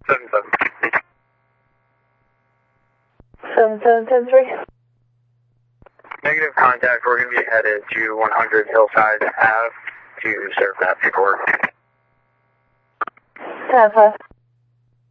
77. 7773. Negative contact. We're going to be headed to 100 Hillside Ave to serve that paperwork. 10-5.